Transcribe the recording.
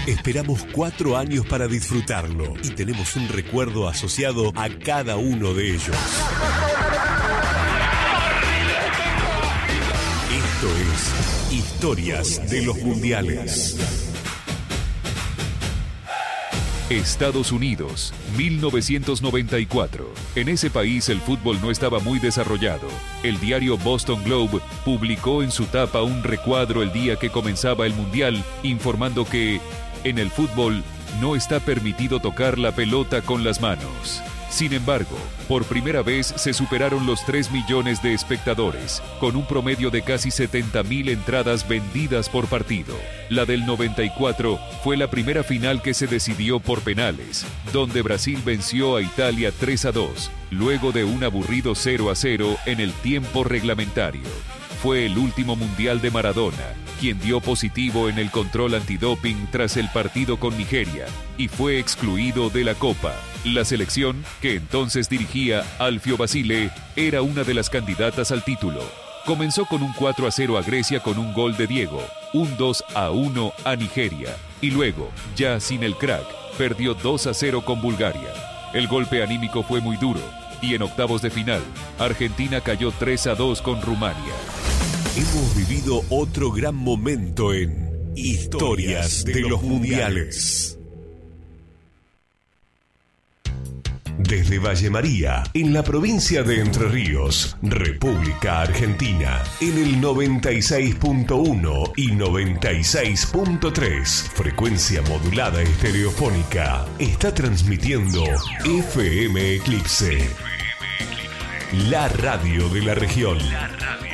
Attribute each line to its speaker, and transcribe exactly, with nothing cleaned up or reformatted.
Speaker 1: Esperamos cuatro años para disfrutarlo y tenemos un recuerdo asociado a cada uno de ellos. Esto es Historias de los Mundiales.
Speaker 2: Estados Unidos, mil novecientos noventa y cuatro. En ese país el fútbol no estaba muy desarrollado. El diario Boston Globe publicó en su tapa un recuadro el día que comenzaba el Mundial, informando que en el fútbol no está permitido tocar la pelota con las manos. Sin embargo, por primera vez se superaron los tres millones de espectadores, con un promedio de casi setenta mil entradas vendidas por partido. La del noventa y cuatro fue la primera final que se decidió por penales, donde Brasil venció a Italia tres a dos, luego de un aburrido cero a cero en el tiempo reglamentario. Fue el último mundial de Maradona, quien dio positivo en el control antidoping tras el partido con Nigeria y fue excluido de la Copa. La selección, que entonces dirigía Alfio Basile, era una de las candidatas al título. Comenzó con un cuatro a cero a Grecia con un gol de Diego, un dos a uno a Nigeria y luego, ya sin el crack, perdió dos a cero con Bulgaria. El golpe anímico fue muy duro y en octavos de final, Argentina cayó tres a dos con Rumania.
Speaker 1: Hemos vivido otro gran momento en Historias de los Mundiales. Desde Valle María, en la provincia de Entre Ríos, República Argentina, en el noventa y seis punto uno y noventa y seis punto tres, frecuencia modulada estereofónica, está transmitiendo F M Eclipse, la radio de la región. La radio.